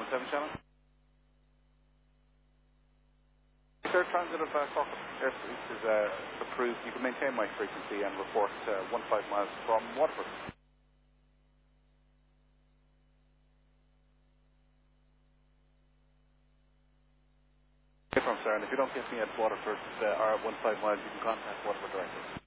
177 channel. Sir, transit of Cork Airspace is approved. You can maintain my frequency and report 15 miles from Waterford. From sir, and if you don't get me at Waterford or 15 miles, you can contact Waterford directly.